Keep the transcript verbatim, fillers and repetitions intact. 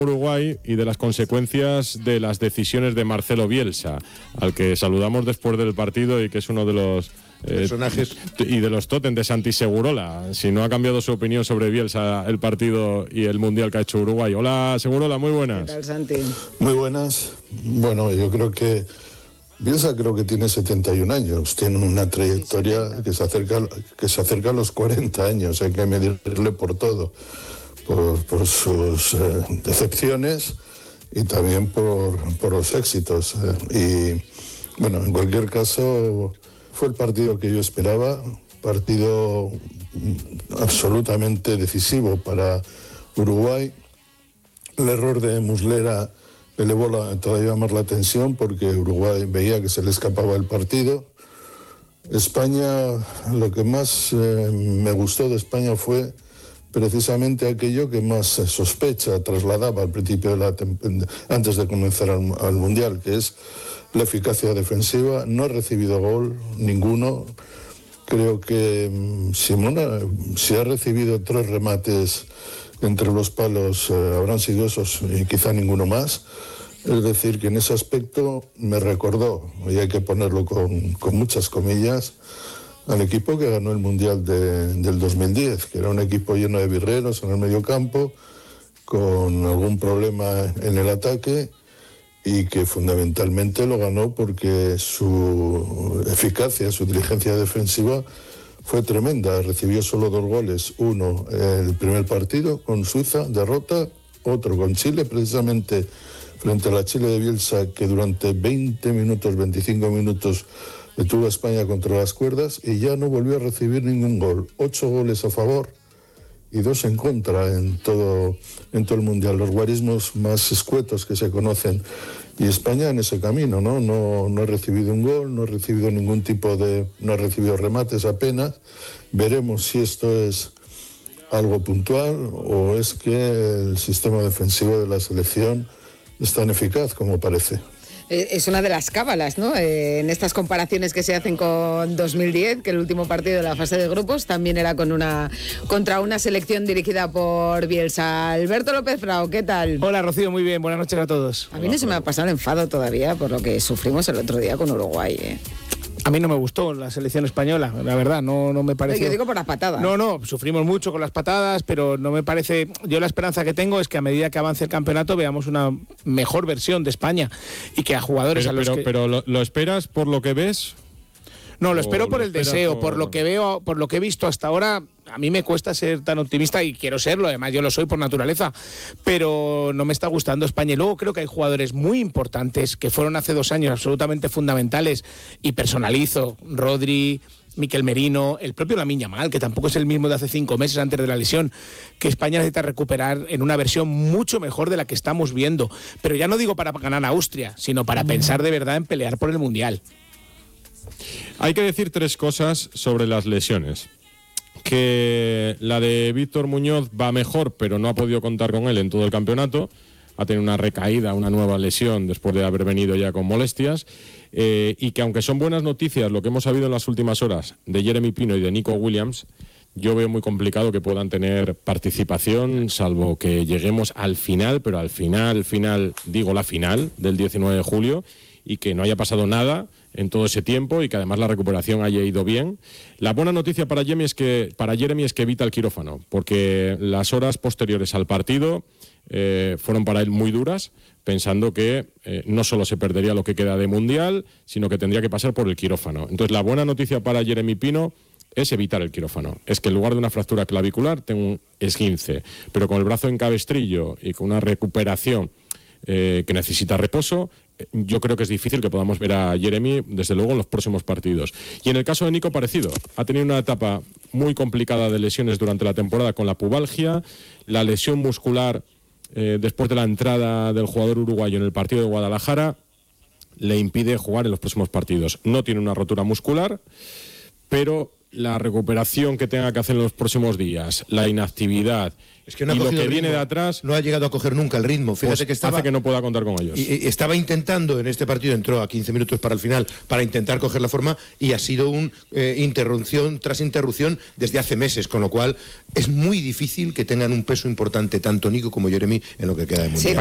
Uruguay y de las consecuencias de las decisiones de Marcelo Bielsa, al que saludamos después del partido y que es uno de los eh, personajes y de los tótem de Santi Segurola. Si no ha cambiado su opinión sobre Bielsa, el partido y el mundial que ha hecho Uruguay. Hola, Segurola, muy buenas. ¿Qué tal, Santi? Muy buenas. Bueno, yo creo que Bielsa creo que tiene setenta y un años, tiene una trayectoria que se acerca que se acerca a los cuarenta años, hay que medirle por todo. Por, por sus eh, decepciones y también por, por los éxitos. Eh, y bueno, en cualquier caso, fue el partido que yo esperaba, partido absolutamente decisivo para Uruguay. El error de Muslera elevó la, todavía más la tensión porque Uruguay veía que se le escapaba el partido. España, lo que más eh, me gustó de España fue precisamente aquello que más sospecha trasladaba al principio de la antes de comenzar al, al Mundial, que es la eficacia defensiva. No ha recibido gol ninguno. Creo que Simona, si ha recibido tres remates entre los palos, eh, habrán sido esos y quizá ninguno más. Es decir, que en ese aspecto me recordó, y hay que ponerlo con, con muchas comillas, al equipo que ganó el Mundial de, del dos mil diez, que era un equipo lleno de birreros en el medio campo, con algún problema en el ataque y que fundamentalmente lo ganó porque su eficacia, su inteligencia defensiva fue tremenda. Recibió solo dos goles, uno el primer partido con Suiza, derrota, otro con Chile, precisamente frente a la Chile de Bielsa, que durante veinte minutos, veinticinco minutos detuvo a España contra las cuerdas y ya no volvió a recibir ningún gol. Ocho goles a favor y dos en contra en todo, en todo el Mundial, los guarismos más escuetos que se conocen. Y España en ese camino, ¿no? No, no ha recibido un gol, no ha recibido ningún tipo de... no ha recibido remates apenas. Veremos si esto es algo puntual o es que el sistema defensivo de la selección es tan eficaz como parece. Es una de las cábalas, ¿no? Eh, en estas comparaciones que se hacen con dos mil diez, que el último partido de la fase de grupos también era con una contra una selección dirigida por Bielsa. Alberto López Frao, ¿qué tal? Hola, Rocío, muy bien, buenas noches a todos. A mí no se me ha pasado el enfado todavía por lo que sufrimos el otro día con Uruguay, ¿eh? A mí no me gustó la selección española, la verdad, no, no me pareció... Yo digo por las patadas. No, no, sufrimos mucho con las patadas, pero no me parece... Yo la esperanza que tengo es que a medida que avance el campeonato veamos una mejor versión de España y que a jugadores pero, a los pero, que... Pero ¿lo, lo esperas por lo que ves? No, lo espero por lo el deseo, por... por lo que veo, por lo que he visto hasta ahora. A mí me cuesta ser tan optimista y quiero serlo, además yo lo soy por naturaleza, pero no me está gustando España. Y luego creo que hay jugadores muy importantes que fueron hace dos años absolutamente fundamentales, y personalizo, Rodri, Miquel Merino, el propio Lamine Yamal, que tampoco es el mismo de hace cinco meses antes de la lesión, que España necesita recuperar en una versión mucho mejor de la que estamos viendo. Pero ya no digo para ganar a Austria, sino para pensar de verdad en pelear por el Mundial. Hay que decir tres cosas sobre las lesiones. Que la de Víctor Muñoz va mejor, pero no ha podido contar con él en todo el campeonato. Ha tenido una recaída, una nueva lesión después de haber venido ya con molestias. Eh, y que aunque son buenas noticias lo que hemos sabido en las últimas horas de Jeremy Pino y de Nico Williams, yo veo muy complicado que puedan tener participación, salvo que lleguemos al final, pero al final, final, digo la final del diecinueve de julio, y que no haya pasado nada en todo ese tiempo y que además la recuperación haya ido bien. La buena noticia para Jeremy es que, para Jeremy es que evita el quirófano, porque las horas posteriores al partido eh, fueron para él muy duras, pensando que eh, no solo se perdería lo que queda de Mundial, sino que tendría que pasar por el quirófano. Entonces la buena noticia para Jeremy Pino es evitar el quirófano. Es que en lugar de una fractura clavicular tengo un esguince, pero con el brazo en cabestrillo y con una recuperación eh, que necesita reposo, yo creo que es difícil que podamos ver a Jeremy, desde luego, en los próximos partidos. Y en el caso de Nico, parecido. Ha tenido una etapa muy complicada de lesiones durante la temporada con la pubalgia, la lesión muscular eh, después de la entrada del jugador uruguayo en el partido de Guadalajara le impide jugar en los próximos partidos. No tiene una rotura muscular, pero la recuperación que tenga que hacer en los próximos días, la inactividad es que no ha y lo que cogido el viene ritmo. de atrás, No ha llegado a coger nunca el ritmo. Fíjate pues que estaba, hace que no pueda contar con ellos. y- y estaba intentando en este partido, entró a quince minutos para el final para intentar coger la forma y ha sido un eh, interrupción tras interrupción desde hace meses, con lo cual es muy difícil que tengan un peso importante tanto Nico como Jeremy en lo que queda de mundial. Sí,